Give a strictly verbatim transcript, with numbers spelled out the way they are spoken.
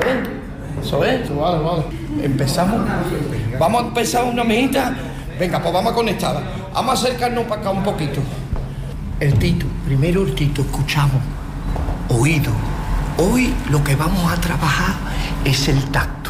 es. Eso es. Vale, vale. Empezamos. Vamos a empezar una mejita. Venga, pues vamos a conectar. Vamos a acercarnos para acá un poquito. El Tito, primero el Tito, escuchamos. Oído. Hoy lo que vamos a trabajar es el tacto.